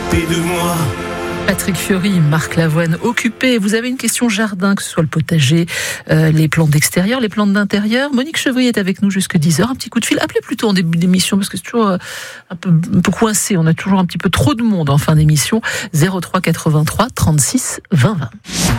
s'occuper de moi. Patrick Fiori, Marc Lavoine, occupé. Vous avez une question jardin, que ce soit le potager, les plantes d'extérieur, les plantes d'intérieur. Monique Chevrier est avec nous jusqu'à 10h. Un petit coup de fil. Appelez plutôt en début d'émission parce que c'est toujours un peu coincé. On a toujours un petit peu trop de monde en fin d'émission. 03 83 36 20 20.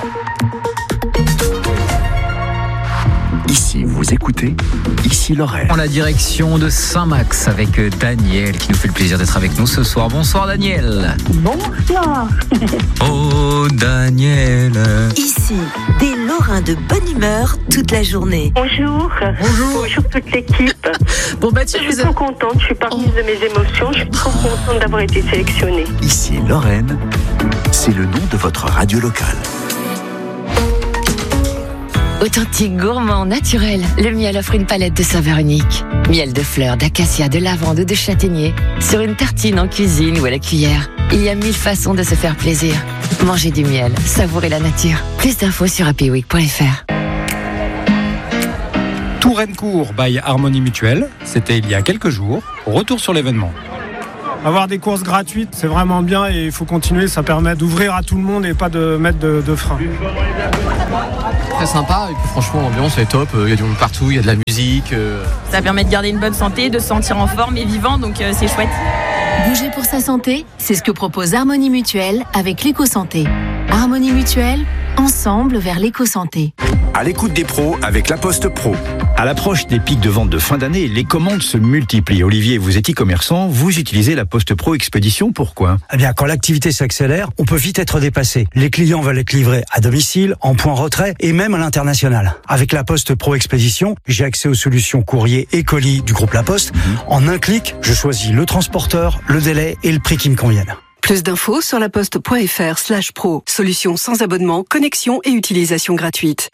Ici, vous écoutez, ici Lorraine. En la direction de Saint-Max avec Daniel qui nous fait le plaisir d'être avec nous ce soir. Bonsoir Daniel. Bonsoir. Oh Daniel. Ici, des Lorrains de bonne humeur toute la journée. Bonjour. Bonjour toute l'équipe. Bon Mathieu, Je suis trop contente, je suis partie de mes émotions, je suis trop contente d'avoir été sélectionnée. Ici Lorraine, c'est le nom de votre radio locale. Authentique, gourmand, naturel, le miel offre une palette de saveurs uniques. Miel de fleurs, d'acacia, de lavande ou de châtaignier. Sur une tartine, en cuisine ou à la cuillère. Il y a 1000 façons de se faire plaisir. Mangez du miel, savourez la nature. Plus d'infos sur happyweek.fr. Touraine-Court by Harmonie Mutuelle, c'était il y a quelques jours. Retour sur l'événement. Avoir des courses gratuites, c'est vraiment bien et il faut continuer, ça permet d'ouvrir à tout le monde et pas de mettre de frein. Très sympa et puis franchement l'ambiance est top, il y a du monde partout, il y a de la musique. Ça permet de garder une bonne santé, de se sentir en forme et vivant, donc c'est chouette. Bouger pour sa santé, c'est ce que propose Harmonie Mutuelle avec l'éco-santé. Harmonie Mutuelle, ensemble vers l'éco-santé. À l'écoute des pros avec La Poste Pro. À l'approche des pics de vente de fin d'année, les commandes se multiplient. Olivier, vous êtes e-commerçant, vous utilisez La Poste Pro Expédition, pourquoi ? Eh bien, quand l'activité s'accélère, on peut vite être dépassé. Les clients veulent être livrés à domicile, en point retrait et même à l'international. Avec La Poste Pro Expédition, j'ai accès aux solutions courrier et colis du groupe La Poste. En un clic, je choisis le transporteur, le délai et le prix qui me conviennent. Plus d'infos sur laposte.fr/pro. Solution sans abonnement, connexion et utilisation gratuite.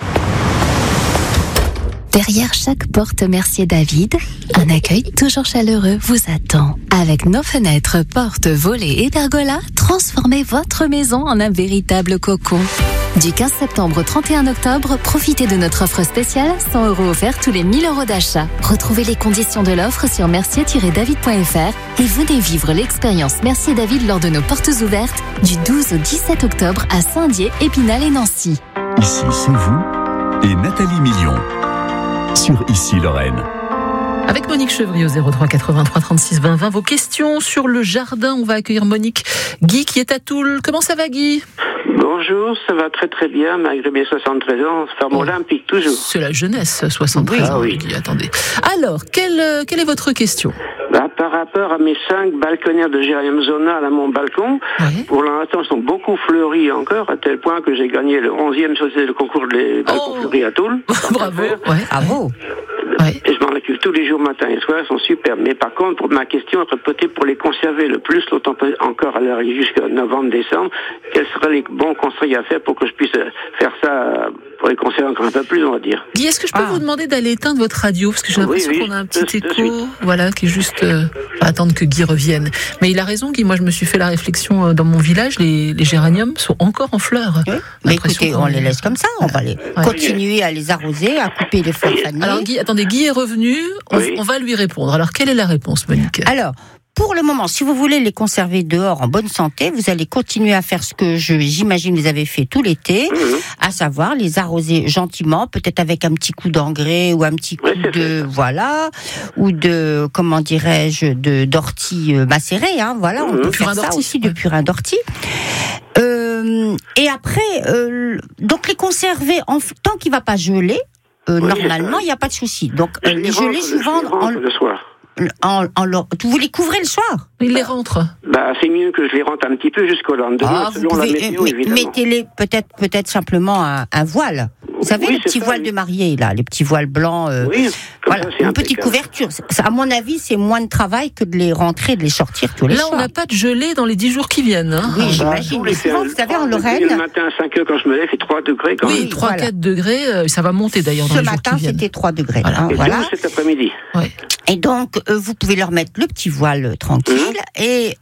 Derrière chaque porte Mercier David, un accueil toujours chaleureux vous attend. Avec nos fenêtres, portes, volets et pergolas, transformez votre maison en un véritable cocon. Du 15 septembre au 31 octobre, profitez de notre offre spéciale, 100 € offerts tous les 1000 € d'achat. Retrouvez les conditions de l'offre sur mercier-david.fr et venez vivre l'expérience Mercier David lors de nos portes ouvertes du 12 au 17 octobre à Saint-Dié, Épinal et Nancy. Ici, c'est vous et Nathalie Million. Sur Ici Lorraine. Avec Monique Chevrier au 03 83 36 20 20. Vos questions sur le jardin. On va accueillir Monique. Guy qui est à Toul. Comment ça va, Guy ? Bonjour, ça va très très bien, malgré mes 73 ans, ferme olympique toujours. C'est la jeunesse, 73 ans, oui. Guy, attendez. Alors, quelle est votre question ? Par rapport à mes 5 balconnières de géranium zonal à mon balcon, pour l'instant, ils sont beaucoup fleuris encore, à tel point que j'ai gagné le 11e sur le concours des balcons fleuris à Toul. Bravo. Bravo. Et je m'en occupe tous les jours, matin et soir, ils sont super. Mais par contre, pour ma question, peut-être pour les conserver le plus longtemps encore, jusqu'à novembre-décembre, quels seraient les bons conseils à faire pour que je puisse faire ça pour les conserver encore un peu plus, on va dire. Guy, est-ce que je peux vous demander d'aller éteindre votre radio ? Parce que j'ai l'impression qu'on a un petit écho, qui est juste... à attendre que Guy revienne. Mais il a raison, Guy. Moi, je me suis fait la réflexion dans mon village. Les géraniums sont encore en fleurs. Oui. Mais écoutez, on les laisse comme ça. On va continuer à les arroser, à couper les fleurs fanées. Alors, Guy, attendez, Guy est revenu. On va lui répondre. Alors, quelle est la réponse, Monique ? Alors, pour le moment, si vous voulez les conserver dehors en bonne santé, vous allez continuer à faire ce que j'imagine vous avez fait tout l'été, à savoir les arroser gentiment, peut-être avec un petit coup d'engrais ou un petit coup ou de, comment dirais-je, d'ortie macérée, hein, voilà, on peut faire ça aussi, de purin d'ortie. Et après, donc les conserver tant qu'il ne va pas geler, normalement, il n'y a pas de souci. Donc, les geler souvent le soir. Vous les couvrez le soir ? Il les rentre. C'est mieux que je les rentre un petit peu jusqu'au lendemain, selon la météo, évidemment. Mettez-les peut-être simplement un voile. Vous savez, les petits voiles de mariée, là, les petits voiles blancs. Une petite couverture. À mon avis, c'est moins de travail que de les rentrer et de les sortir tous les soirs. Là, on n'a pas de gelée dans les 10 jours qui viennent. Hein. Oui, j'imagine. Mais souvent, vous savez, en Lorraine... Le matin à 5 heures, quand je me lève, il fait 3 degrés. Quand même. 3-4 degrés, ça va monter d'ailleurs dans les jours qui viennent. Ce matin, c'était 3 degrés. Voilà. Cet après-midi. Ouais. Et donc, vous pouvez leur mettre le petit voile tranquille et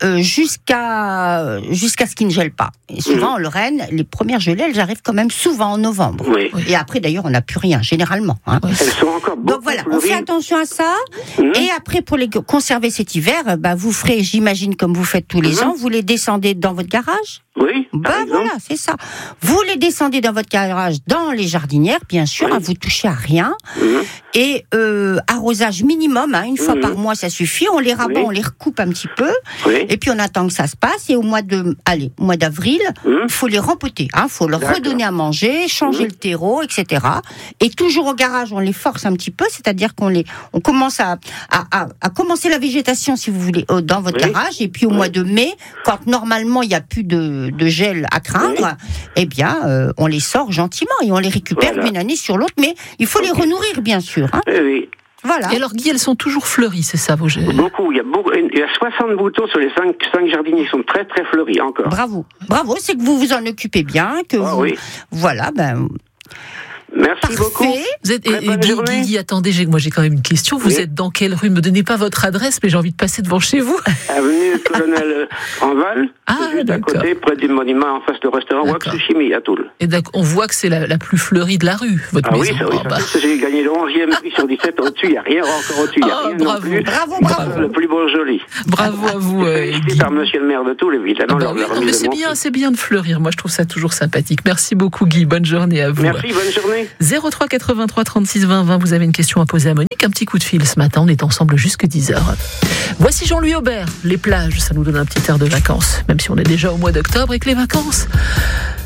jusqu'à ce qu'il ne gèle pas. Et souvent, en Lorraine, les premières gelées, elles arrivent quand même souvent en novembre. Oui. Et après, d'ailleurs, on n'a plus rien, généralement. Hein. Elles sont encore beaucoup. Donc voilà, on fait attention à ça. Et après, pour les conserver cet hiver, vous ferez, j'imagine, comme vous faites tous les ans, vous les descendez dans votre garage. Oui. Voilà, c'est ça. Vous les descendez dans votre garage, dans les jardinières, bien sûr, vous touchez à rien. Et arrosage minimum, une fois par mois, ça suffit. On les rabat, on les recoupe un petit peu. Et puis on attend que ça se passe. Et au mois d'avril, il faut les rempoter. Il faut leur redonner à manger, changer le terreau, etc. Et toujours au garage, on les force un petit peu, c'est-à-dire on commence à commencer la végétation, si vous voulez, dans votre garage. Et puis au mois de mai, quand normalement il n'y a plus de gel à craindre, eh bien, on les sort gentiment et on les récupère d'une année sur l'autre. Mais il faut les renourrir, bien sûr. Oui. Voilà. Et alors, Guy, elles sont toujours fleuries, c'est ça, vos gels? Beaucoup. Il y a 60 boutons sur les 5 jardiniers qui sont très, très fleuris encore. Bravo, c'est que vous vous en occupez bien, que voilà, Merci beaucoup. Vous êtes, Guy, attendez, moi j'ai quand même une question. Vous êtes dans quelle rue? Ne me donnez pas votre adresse, mais j'ai envie de passer devant chez vous. Avenue Colonel Enval, juste à côté, près du monument, en face du restaurant Wak Sushimi à Toul. Et on voit que c'est la plus fleurie de la rue, votre maison. J'ai gagné le 11e prix sur 17 au-dessus, il n'y a rien encore au-dessus. Bravo. Le plus beau joli. Bravo à vous, Guy. Par monsieur le maire de Toul, évidemment. Mais c'est bien de fleurir, moi je trouve ça toujours sympathique. Merci beaucoup, Guy, bonne journée à vous. Merci, bonne journée. 03 83 36 20 20, vous avez une question à poser à Monique, un petit coup de fil ce matin, on est ensemble jusque 10h. Voici Jean-Louis Aubert, les plages, ça nous donne un petit air de vacances, même si on est déjà au mois d'octobre et que les vacances,